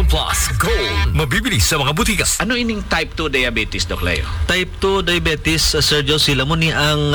Plus Gold. Mabibili sa mga butikas. Ano ining type 2 diabetes, Doc Leo? Type 2 diabetes, Sergio, sila mo ni ang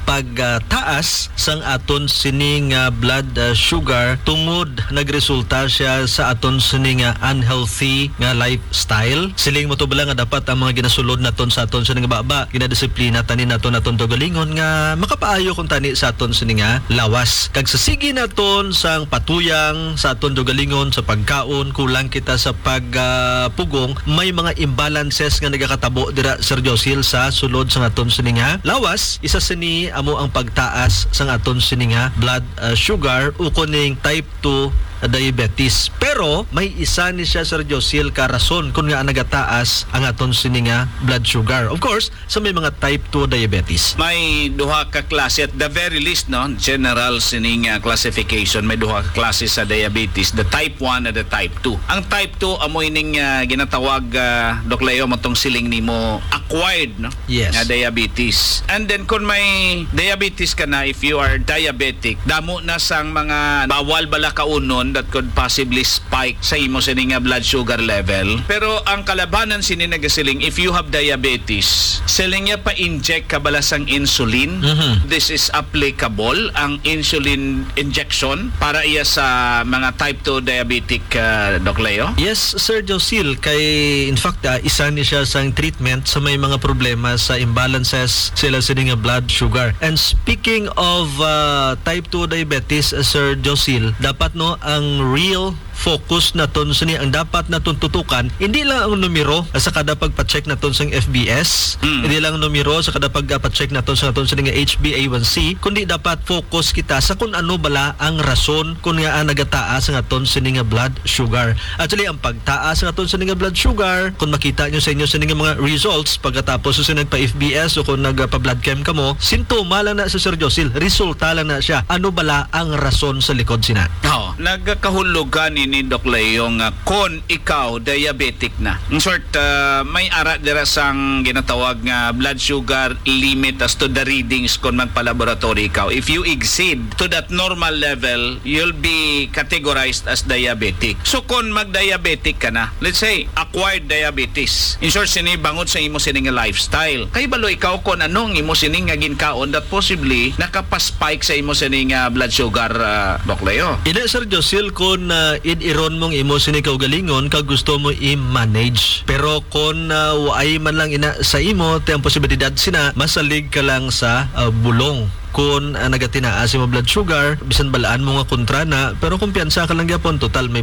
pagtaas sang aton sining blood sugar tungod nagresulta siya sa aton sining unhealthy nga lifestyle. Siling mo to bala nga dapat ang mga ginasulod naton sa aton sining baba, ginadisiplina tanin naton aton tugalingon nga makapaayo kung tani sa aton sining lawas. Kag sa sige naton sang patuyang sa aton tugalingon sa pagkaon, kulang kita sa pagpugong, may mga imbalances nga nagakatabo dira, Sergio Sil, sa sulod sa aton sining lawas. Isa sini amo ang pagtaas sa aton sining blood sugar o kuning type 2 diabetes. Pero may isa ni siya, Sergio Sil, ka rason kung nga nagataas ang aton sining blood sugar. Of course, sa may mga type 2 diabetes. May duha ka klase at the very least, no, general sining classification, may duha ka klase sa diabetes, the type 1 at the type 2. Ang type 2 amoy ning ginatawag, Doc Leo, matong siling nimo acquired, no? Yes. Nga diabetes. And then kung may diabetes ka na, if you are diabetic, damo na sang mga bawal bala kaunon that could possibly spike sa imo sining blood sugar level. Pero ang kalabanan sini nagasiling, if you have diabetes, siling niya pa-inject ka bala sang insulin. This is applicable, ang insulin injection para iya sa mga type 2 diabetic, Doc Leo? Yes, Sergio Sil, kay in fact isa ni siya sang treatment sa may mga problema sa imbalances sila sining blood sugar. And speaking of type 2 diabetes, Sergio Sil, dapat no ang real focus naton sini, ang dapat naton tutukan hindi lang ang numero sa kada pagpa-check naton sa FBS, hindi lang ang numero sa kada pagpa-check naton sa naton sini nga HbA1c, kundi dapat focus kita sa kung ano bala ang rason kung nga nagataas ang aton sini nga blood sugar. Actually, ang pagtaas ang aton sini nga blood sugar, kung makita nyo sa inyo sini nga mga results pagkatapos sa nagpa-FBS o kung nagpa-blood chem ka mo, sintoma lang na sa Sergio Sil, resulta lang na siya. Ano bala ang rason sa likod sina? Nagkahulog ka ni Doc Leo nga kung ikaw diabetic na. In short, may ara dira sang ginatawag nga blood sugar limit as to the readings kung magpa-laboratory ikaw. If you exceed to that normal level, you'll be categorized as diabetic. So kung mag-diabetic ka na, let's say acquired diabetes, in short, sinibangot sa imo sining lifestyle. Kay balo ikaw kung anong imo sining nga ginkaon that possibly nakapaspike sa imo sining blood sugar, Doc Leo. Ina, Sergio Sil, kung iron mong imo sini kaugalingon kag gusto mo i-manage, pero kung waay man lang ina sa imo te ang posibilidad sina masalig ka lang sa bulong kung nagatinaas mo blood sugar, bisan balaan mo nga kontra na, pero kumpiyansa ka lang gyapon, total may